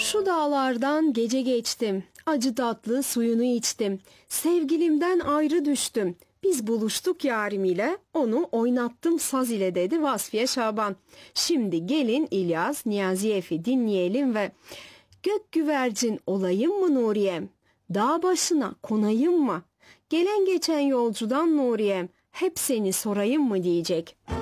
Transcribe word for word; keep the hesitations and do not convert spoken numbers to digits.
Şu dağlardan gece geçtim, acı tatlı suyunu içtim. Sevgilimden ayrı düştüm. Biz buluştuk yarim ile, onu oynattım saz ile dedi Vasfiye Şaban. Şimdi gelin İlyas Niyaziyev'i dinleyelim ve gök güvercin olayım mı Nuriyem? Dağ başına konayım mı? Gelen geçen yolcudan Nuriyem, hep seni sorayım mı diyecek.